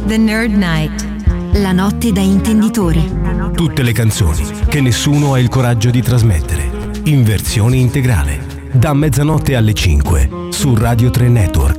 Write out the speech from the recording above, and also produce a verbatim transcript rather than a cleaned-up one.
The Nerd Night. La notte da intenditore. Tutte le canzoni che nessuno ha il coraggio di trasmettere. In versione integrale. Da mezzanotte alle cinque su Radio tre Network.